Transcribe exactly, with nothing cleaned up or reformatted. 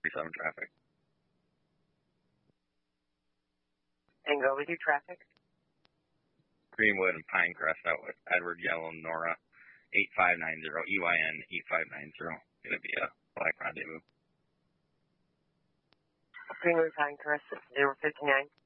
thirty-seven traffic. And go with your traffic. Greenwood and Pinecrest out with Edward, Yellow, Nora, eight five nine zero, E Y N eight five nine zero. Going to be a black rendezvous. Greenwood, Pinecrest, zero fifty-nine.